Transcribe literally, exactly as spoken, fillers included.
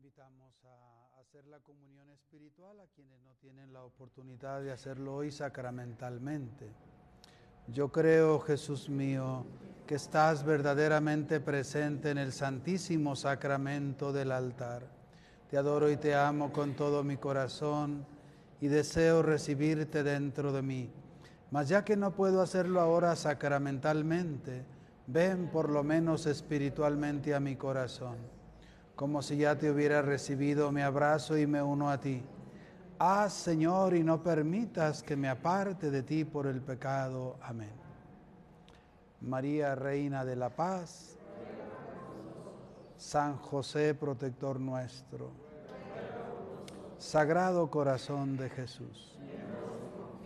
invitamos a hacer la comunión espiritual a quienes no tienen la oportunidad de hacerlo hoy sacramentalmente. Yo creo, Jesús mío, que estás verdaderamente presente en el santísimo sacramento del altar. Te adoro y te amo con todo mi corazón y deseo recibirte dentro de mí. Mas ya que no puedo hacerlo ahora sacramentalmente, ven por lo menos espiritualmente a mi corazón. Como si ya te hubiera recibido, me abrazo y me uno a ti. Haz, Señor, y no permitas que me aparte de ti por el pecado. Amén. María, Reina de la Paz, San José, protector nuestro, Sagrado Corazón de Jesús,